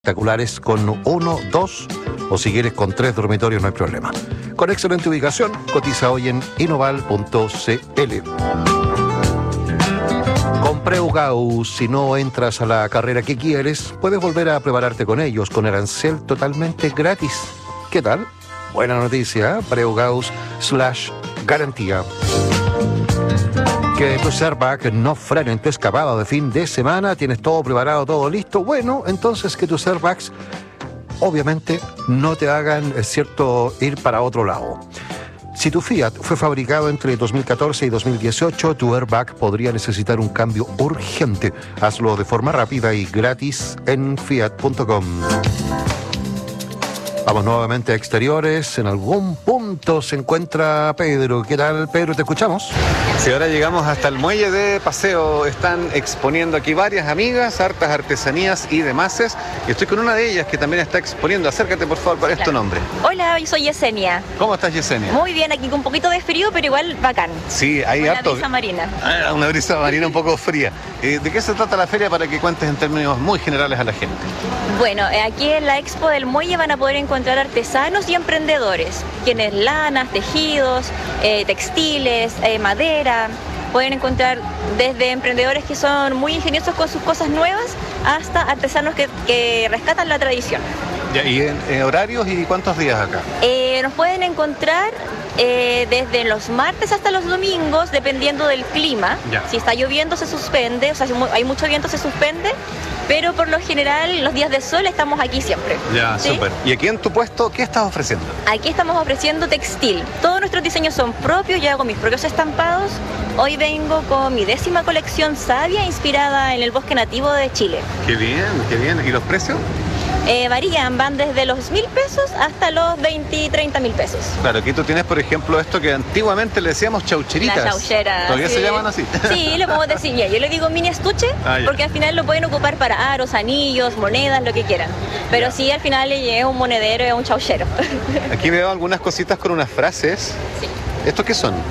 espectaculares con 1, 2 o si quieres con 3 dormitorios no hay problema. Con excelente ubicación, cotiza hoy en inoval.cl. Con Preugaus, si no entras a la carrera que quieres, puedes volver a prepararte con ellos con arancel totalmente gratis. ¿Qué tal? Buena noticia, ¿eh? Preugaus/garantía. Que tus airbags no frenen tu escapada de fin de semana, tienes todo preparado, todo listo. Bueno, entonces que tus airbags obviamente no te hagan, ir para otro lado. Si tu Fiat fue fabricado entre 2014 y 2018, tu airbag podría necesitar un cambio urgente. Hazlo de forma rápida y gratis en fiat.com. Vamos nuevamente a exteriores. En algún punto se encuentra Pedro. ¿Qué tal, Pedro? ¿Te escuchamos? Sí, ahora llegamos hasta el muelle de paseo. Están exponiendo aquí varias amigas, hartas artesanías y demás. Y estoy con una de ellas que también está exponiendo. Acércate, por favor, ¿cuál es tu nombre? Hola, yo soy Yesenia. ¿Cómo estás, Yesenia? Muy bien, aquí con un poquito de frío, pero igual bacán. Sí, hay harto. Una brisa marina. Una brisa marina un poco fría. ¿De qué se trata la feria para que cuentes en términos muy generales a la gente? Bueno, aquí en la expo del muelle van a poder encontrar artesanos y emprendedores. Tienes lanas, tejidos, textiles, madera. Pueden encontrar desde emprendedores que son muy ingeniosos con sus cosas nuevas hasta artesanos que rescatan la tradición. Ya, ¿y en horarios y cuántos días acá? Nos pueden encontrar desde los martes hasta los domingos, dependiendo del clima. Ya. Si está lloviendo se suspende, o sea, si hay mucho viento se suspende, pero por lo general los días de sol estamos aquí siempre. Ya, ¿sí? súper. ¿Y aquí en tu puesto qué estás ofreciendo? Aquí estamos ofreciendo textil. Todos nuestros diseños son propios, yo hago mis propios estampados. Hoy vengo con mi 10ª colección Savia, inspirada en el bosque nativo de Chile. Qué bien, qué bien. ¿Y los precios? Varían, van desde los 1.000 pesos hasta los 20 y 30 mil pesos. Claro, aquí tú tienes, por ejemplo, esto que antiguamente le decíamos chaucheritas. La chauchera. ¿Todavía sí. se llaman así? Sí, lo podemos decir. Ya, yo le digo mini estuche porque al final lo pueden ocupar para aros, anillos, monedas, lo que quieran. Pero ya. sí, al final es un monedero, es un chauchero. Aquí veo algunas cositas con unas frases. Sí. ¿Estos qué son?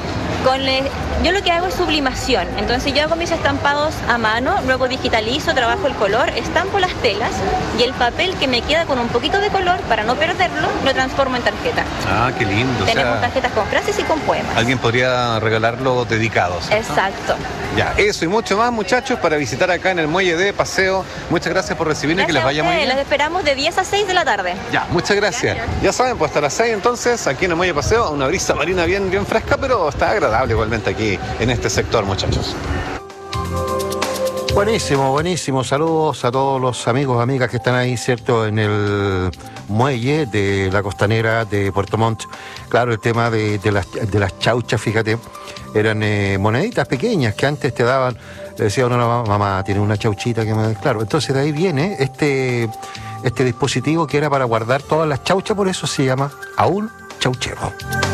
Yo lo que hago es sublimación, entonces yo hago mis estampados a mano, luego digitalizo, trabajo el color, estampo las telas y el papel que me queda con un poquito de color, para no perderlo, lo transformo en tarjeta. Ah, qué lindo. Tenemos tarjetas con frases y con poemas. Alguien podría regalarlo dedicados. Exacto. Ya, eso y mucho más, muchachos, para visitar acá en el muelle de paseo. Muchas gracias por recibirme y que les vaya muy bien. Los esperamos de 10 a 6 de la tarde. Ya, muchas gracias. Ya saben, pues hasta las 6 entonces, aquí en el muelle de paseo, una brisa marina bien fresca, pero está agradable igualmente aquí en este sector, muchachos. Buenísimo, buenísimo. Saludos a todos los amigos, amigas que están ahí, ¿cierto? En el muelle de la costanera de Puerto Montt. Claro, el tema de las chauchas, fíjate, eran moneditas pequeñas que antes te daban, le decía uno a la mamá, tiene una chauchita que me... Claro, entonces de ahí viene este dispositivo que era para guardar todas las chauchas, por eso se llama aún chauchero.